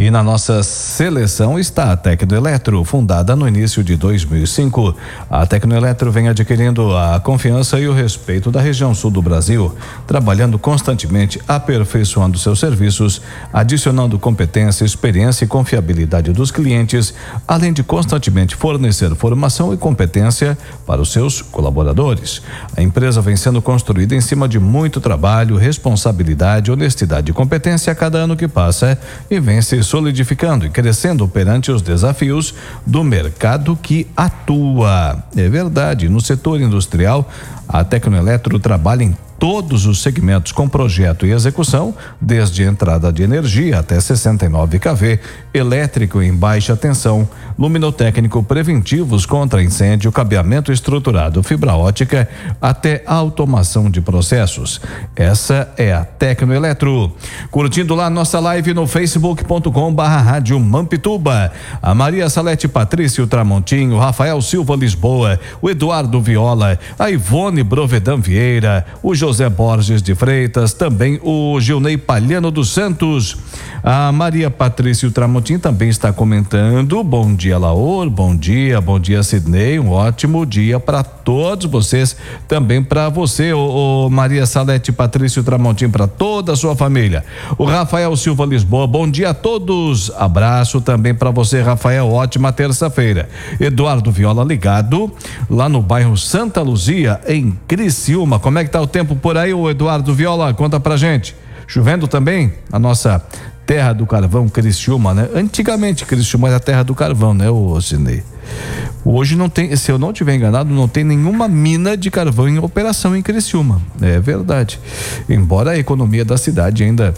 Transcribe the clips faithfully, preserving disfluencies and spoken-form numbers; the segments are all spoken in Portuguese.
E na nossa seleção está a Tecnoeletro, fundada no início de dois mil e cinco. A Tecnoeletro vem adquirindo a confiança e o respeito da região sul do Brasil, trabalhando constantemente, aperfeiçoando seus serviços, adicionando competência, experiência e confiabilidade dos clientes, além de constantemente fornecer formação e competência para os seus colaboradores. A empresa vem sendo construída em cima de muito trabalho, responsabilidade, honestidade e competência a cada ano que passa e vem se solidificando e crescendo perante os desafios do mercado que atua. É verdade, no setor industrial, a Tecnoeletro trabalha em todos os segmentos com projeto e execução, desde entrada de energia até sessenta e nove quilovolts, elétrico em baixa tensão, luminotécnico preventivos contra incêndio, cabeamento estruturado, fibra ótica, até automação de processos. Essa é a Tecnoeletro. Curtindo lá nossa live no facebook ponto com barra rádio Mampituba. A Maria Salete Patrício Tramontinho, Rafael Silva Lisboa, o Eduardo Viola, a Ivone Brovedan Vieira, o José Borges de Freitas, também o Gilney Palhano dos Santos. A Maria Patrício Tramontim também está comentando. Bom dia, Laor, bom dia, bom dia, Sidney, um ótimo dia para todos vocês, também para você, o, o Maria Salete Patrício Tramontim, para toda a sua família. O Rafael Silva Lisboa, bom dia a todos, abraço também para você, Rafael, ótima terça-feira. Eduardo Viola ligado lá no bairro Santa Luzia, em Criciúma. Como é que tá o tempo por aí, o Eduardo Viola? Conta pra gente. Chovendo também? A nossa terra do carvão, Criciúma, né? Antigamente Criciúma era a terra do carvão, né, o Sidney? Hoje não tem, se eu não estiver enganado, não tem nenhuma mina de carvão em operação em Criciúma. É verdade. Embora a economia da cidade ainda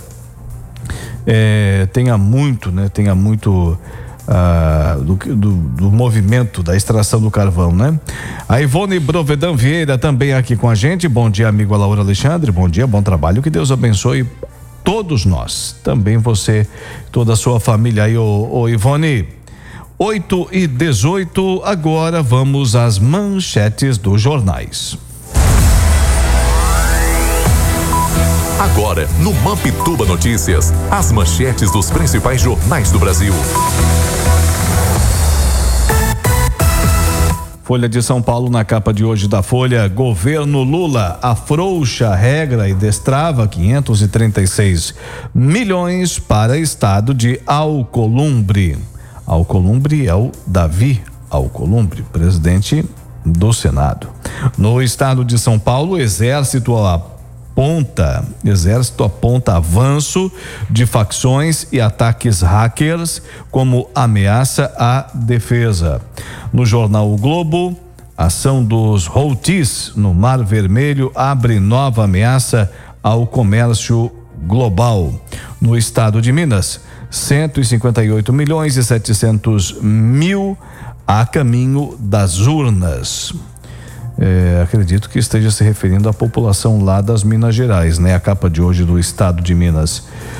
é, tenha muito, né? Tenha muito Ah, do, do, do movimento da extração do carvão, né? A Ivone Brovedan Vieira também aqui com a gente. Bom dia, amigo Laura Alexandre. Bom dia, bom trabalho. Que Deus abençoe todos nós. Também você, toda a sua família aí, ô, ô Ivone. oito e dezoito. Agora vamos às manchetes dos jornais. Agora, no Mampituba Notícias, as manchetes dos principais jornais do Brasil. Folha de São Paulo, na capa de hoje da Folha: governo Lula afrouxa a regra e destrava quinhentos e trinta e seis milhões para estado de Alcolumbre. Alcolumbre é o Davi Alcolumbre, presidente do Senado. No estado de São Paulo, Exército aponta, Exército aponta avanço de facções e ataques hackers como ameaça à defesa. No jornal O Globo, ação dos Houthis no Mar Vermelho abre nova ameaça ao comércio global. No estado de Minas, cento e cinquenta e oito milhões e setecentos mil a caminho das urnas. É, acredito que esteja se referindo à população lá das Minas Gerais, né? A capa de hoje do estado de Minas.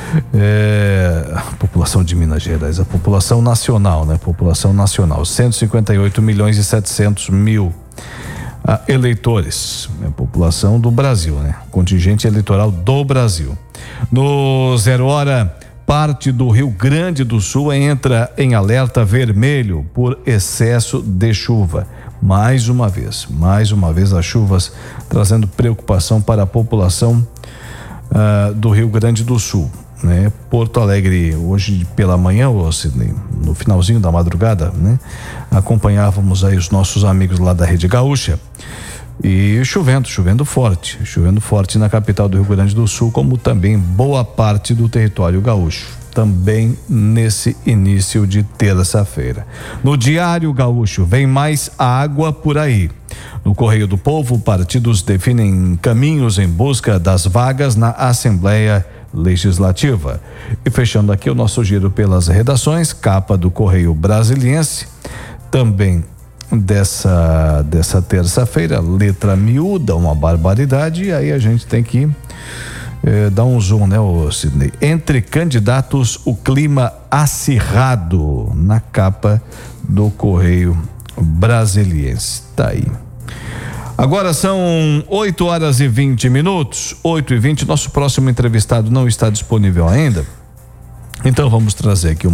É, a população de Minas Gerais, a população nacional, né? População nacional, cento e cinquenta e oito milhões e setecentos mil ah, eleitores, é a população do Brasil, né? Contingente eleitoral do Brasil. No Zero Hora, parte do Rio Grande do Sul entra em alerta vermelho por excesso de chuva. Mais uma vez, mais uma vez as chuvas trazendo preocupação para a população uh, do Rio Grande do Sul, né? Porto Alegre, hoje pela manhã, ô Sidney, no finalzinho da madrugada, né? Acompanhávamos aí os nossos amigos lá da Rede Gaúcha e chovendo, chovendo forte, chovendo forte na capital do Rio Grande do Sul, como também boa parte do território gaúcho. Também nesse início de terça-feira. No Diário Gaúcho, vem mais água por aí. No Correio do Povo, partidos definem caminhos em busca das vagas na Assembleia Legislativa. E fechando aqui o nosso giro pelas redações, capa do Correio Brasiliense, também dessa, dessa terça-feira, letra miúda, uma barbaridade, e aí a gente tem que É, dá um zoom, né, o Sidney? Entre candidatos, o clima acirrado, na capa do Correio Brasiliense. Tá aí. Agora são oito horas e vinte minutos, oito e vinte. Nosso próximo entrevistado não está disponível ainda. Então vamos trazer aqui um